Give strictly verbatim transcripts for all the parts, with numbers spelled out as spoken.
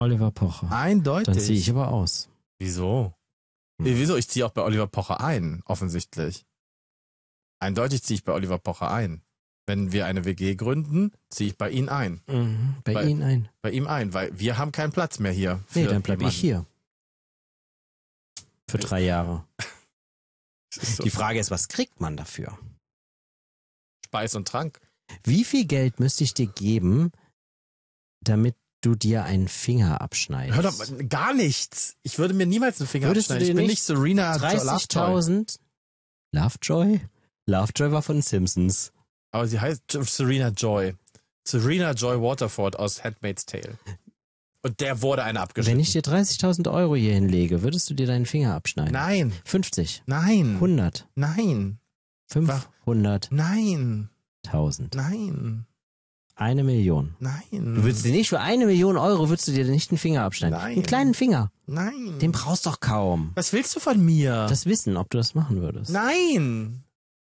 Oliver Pocher. Eindeutig. Dann ziehe ich aber aus. Wieso? Hm. Wieso? Ich ziehe auch bei Oliver Pocher ein, offensichtlich. Eindeutig ziehe ich bei Oliver Pocher ein. Wenn wir eine W G gründen, ziehe ich bei ihm ein. Mhm. Bei, Bei- Ihnen ein. Bei ihm ein, weil wir haben keinen Platz mehr hier. Nee, für dann bleibe ich jemanden. hier. Für drei Jahre. Das ist so Die Frage ist, was kriegt man dafür? Speis und Trank. Wie viel Geld müsste ich dir geben, damit du dir einen Finger abschneidest? Hör doch mal, gar nichts. Ich würde mir niemals einen Finger Würdest du abschneiden. Ich dir bin nicht nicht Serena Lovejoy. dreißigtausend? Lovejoy? Lovejoy war von Simpsons. Aber sie heißt Jo- Serena Joy. Serena Joy Waterford aus Handmaid's Tale. Und der wurde eine abgeschnitten. Wenn ich dir dreißigtausend Euro hier hinlege, würdest du dir deinen Finger abschneiden? Nein, fünfzig, nein, hundert, nein, fünfhunderttausend, nein, nein, eine Million. nein. Du würdest dir nicht für eine Million Euro, würdest du dir nicht einen Finger abschneiden? Nein. Einen kleinen Finger. Nein. Den brauchst du doch kaum. Was willst du von mir? Das Wissen, ob du das machen würdest. Nein.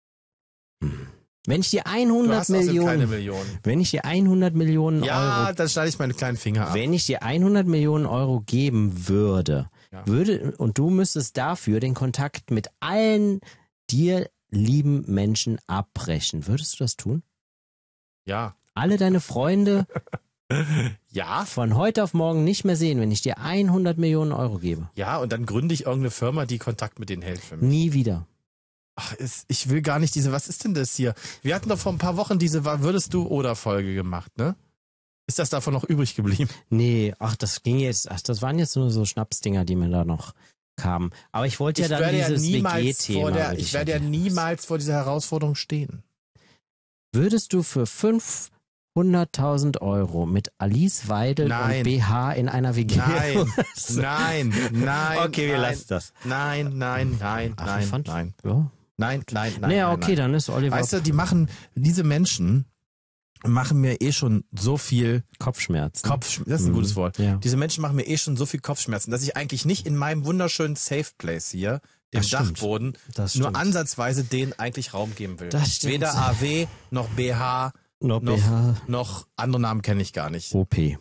Wenn ich dir Du hundert hast außerdem Millionen, keine Millionen. wenn ich dir hundert Millionen Ja, Euro, dann schneide ich meine kleinen Finger ab. wenn ich dir hundert Millionen Euro geben würde, Ja. würde, und du müsstest dafür den Kontakt mit allen dir lieben Menschen abbrechen, würdest du das tun? Ja. Alle deine Freunde Ja, von heute auf morgen nicht mehr sehen, wenn ich dir hundert Millionen Euro gebe. ja, und dann gründe ich irgendeine Firma, die Kontakt mit denen hält für mich. Nie wieder. Ach, es, ich will gar nicht diese, was ist denn das hier? Wir hatten doch vor ein paar Wochen diese Wa- Würdest du oder Folge gemacht, ne? Ist das davon noch übrig geblieben? Nee, ach, das ging jetzt, ach, das waren jetzt nur so Schnapsdinger, die mir da noch kamen. Aber ich wollte ja Ich dann werde ja dieses niemals W G-Thema. vor der, würde ich werde ja gerne- niemals vor dieser Herausforderung stehen. Würdest du für fünfhunderttausend Euro mit Alice Weidel Nein. und B H in einer W G? Nein, nein, nein. Okay, wir nein, lassen das. Nein, nein, nein, Ach, ich nein, fand- nein, Ja. nein, nein, nein. Naja, nein, okay, nein. dann ist Oliver Weißt du, die machen, diese Menschen machen mir eh schon so viel Kopfschmerzen. Kopfschmerzen. Das ist ein Mhm. gutes Wort. Ja. Diese Menschen machen mir eh schon so viel Kopfschmerzen, dass ich eigentlich nicht in meinem wunderschönen Safe Place hier, dem Das stimmt. Dachboden, Das nur stimmt. ansatzweise denen eigentlich Raum geben will. Das stimmt. Weder A W noch B H Noch noch, B H. noch andere Namen kenne ich gar nicht. O P.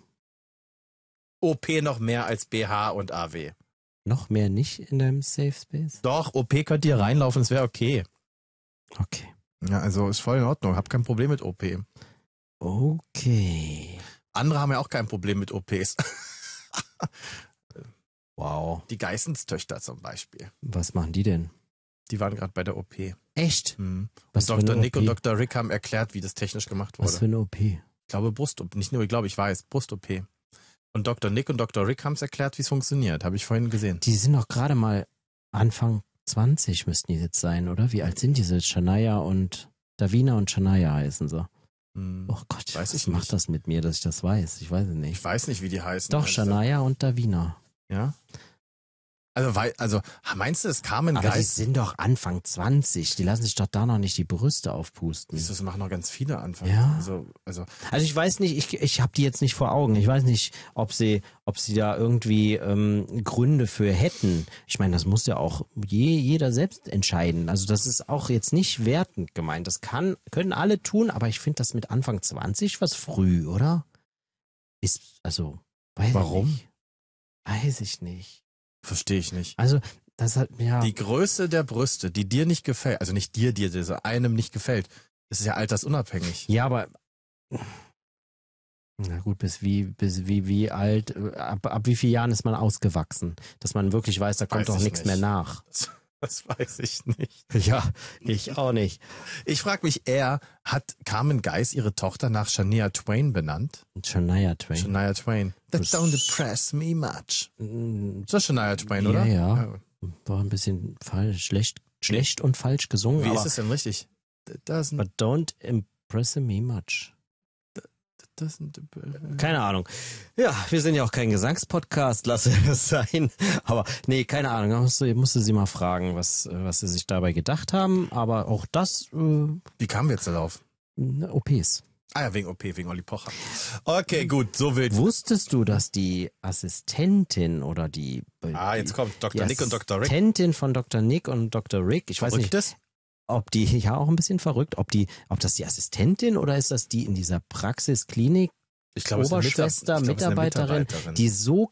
O P noch mehr als B H und A W. Noch mehr nicht in deinem Safe Space? Doch, O P könnt ihr reinlaufen, es wäre okay. Okay. Ja, also ist voll in Ordnung. Hab kein Problem mit O P. Okay. Andere haben ja auch kein Problem mit O Ps. Wow. Die Geissenstöchter zum Beispiel. Was machen die denn? Die waren gerade bei der O P. Echt? Hm. Was Und für Doktor eine Nick O P? und Doktor Rick haben erklärt, wie das technisch gemacht wurde. Was für eine O P? Ich glaube Brust-O P. Nicht nur, ich glaube, ich weiß. Brust-O P. Und Doktor Nick und Doktor Rick haben es erklärt, wie es funktioniert. Habe ich vorhin gesehen. Die sind doch gerade mal Anfang zwanzig müssten die jetzt sein, oder? Wie alt sind diese? Shania und Davina und Shania heißen sie. Hm. Oh Gott, Weiß was ich macht nicht. das mit mir, dass ich das weiß? Ich weiß es Ich nicht. weiß nicht, wie die heißen. Doch, Also, Shania und Davina. Ja. Also, weil, also, meinst du, es Carmen Aber die Geist? sind doch Anfang zwanzig. Die lassen sich doch da noch nicht die Brüste aufpusten. Das machen noch ganz viele Anfang. Ja. Also, also, Also ich weiß nicht, ich, ich habe die jetzt nicht vor Augen. Ich weiß nicht, ob sie, ob sie da irgendwie ähm, Gründe für hätten. Ich meine, das muss ja auch je, jeder selbst entscheiden. Also das ist auch jetzt nicht wertend gemeint. Das kann, können alle tun, aber ich finde das mit Anfang zwanzig was früh, oder? Ist, also, weiß Warum? ich nicht. Weiß ich nicht. verstehe ich nicht. Also, das hat, ja. Die Größe der Brüste, die dir nicht gefällt, also nicht dir, dir, diese einem nicht gefällt, das ist ja altersunabhängig. Ja, aber na gut, bis wie, bis wie, wie alt, äh, ab, ab wie vielen Jahren ist man ausgewachsen? Dass man wirklich weiß, da kommt Weiß doch ich nichts nicht. mehr nach. Das, das weiß ich nicht. Ja, ich auch nicht. Ich frage mich eher, hat Carmen Geis ihre Tochter nach Shania Twain benannt? Shania Twain. Shania Twain. That Das- don't impress me much. Mm, Ist das Shania Twain, Ja, oder? ja. War ein bisschen falsch, schlecht, schlecht und falsch gesungen, Wie aber ist es denn richtig? That doesn't, but don't impress me much. that doesn't, Keine Ahnung. Ja, wir sind ja auch kein Gesangspodcast, lasse es sein. Aber nee, keine Ahnung. Da musste, musste sie mal fragen, was, was sie sich dabei gedacht haben. Aber auch das, äh, Wie kamen wir jetzt darauf? O Ps. Ah ja, wegen O P, wegen Olli Pocher. Okay, gut, so wild. Wusstest du, dass die Assistentin oder die, Ah, jetzt kommt Doktor die Nick und Doktor Rick. Assistentin von Doktor Nick und Doktor Rick, ich weiß nicht, Verrücktes? ob die, ja auch ein bisschen verrückt, ob die, ob das die Assistentin oder ist das die in dieser Praxisklinik Ich glaube, es ist eine Oberschwester, Mitab- ich glaube, es ist eine Mitarbeiterin, Mitarbeiterin. die so